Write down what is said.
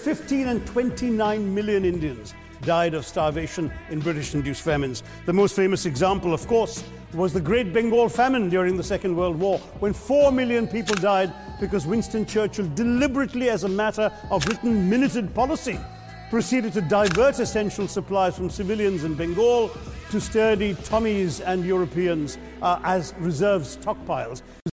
15 and 29 million Indians died of starvation in British-induced famines. The most famous example, of course, was the Great Bengal Famine during the Second World War, when 4 million people died because Winston Churchill deliberately, as a matter of written minuted policy, proceeded to divert essential supplies from civilians in Bengal to sturdy Tommies and Europeans as reserve stockpiles.